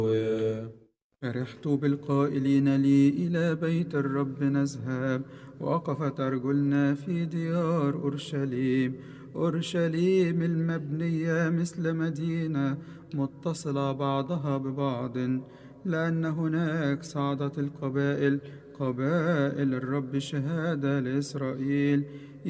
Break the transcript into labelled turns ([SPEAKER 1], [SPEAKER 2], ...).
[SPEAKER 1] فرحت بالقائلين لي إلى بيت الرب نذهب، وقفت أرجلنا في ديار أورشليم. أورشليم المبنية مثل مدينة متصلة بعضها ببعض، لأن هناك صعدت القبائل، قبائل الرب شهادة لإسرائيل.